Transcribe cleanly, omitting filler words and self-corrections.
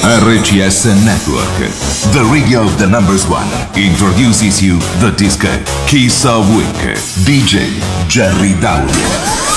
RCS Network, the radio of the numbers one, introduces you the disco Kiss of Week, DJ Jerry Dowd.